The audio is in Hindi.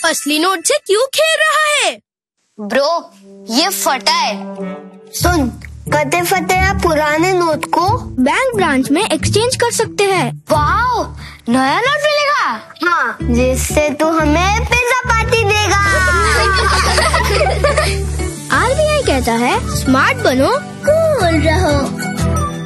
असली नोट से क्यों खेल रहा है? ब्रो, ये फटा है। सुन, कते फटे पुराने नोट को बैंक ब्रांच में एक्सचेंज कर सकते हैं। वाओ, नया नोट मिलेगा? हाँ, जिससे तू हमें पिज्जा पार्टी देगा। RBI कहता है स्मार्ट बनो, कूल रहो।